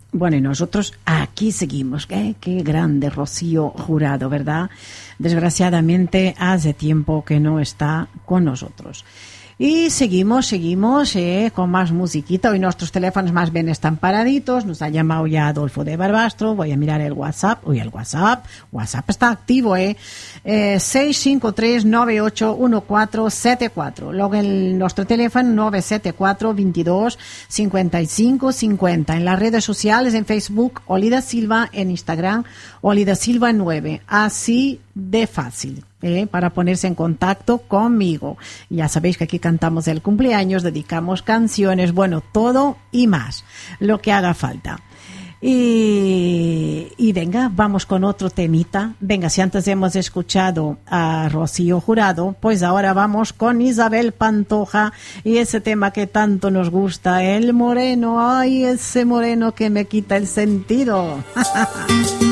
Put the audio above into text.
Bueno, y nosotros aquí seguimos. Qué grande Rocío Jurado, ¿verdad? Desgraciadamente hace tiempo que no está con nosotros. Y seguimos con más musiquita. Hoy nuestros teléfonos más bien están paraditos. Nos ha llamado ya Adolfo de Barbastro. Voy a mirar el WhatsApp. WhatsApp está activo, 653-981474. Luego nuestro teléfono 974 22 55 50. En las redes sociales, en Facebook, Olida Silva, en Instagram, Olida Silva 9. Así de fácil. Para ponerse en contacto conmigo. Ya sabéis que aquí cantamos el cumpleaños, dedicamos canciones, bueno, todo y más, lo que haga falta. Y venga, vamos con otro temita. Venga, si antes hemos escuchado a Rocío Jurado, pues ahora vamos con Isabel Pantoja y ese tema que tanto nos gusta, el moreno, ay, ese moreno que me quita el sentido.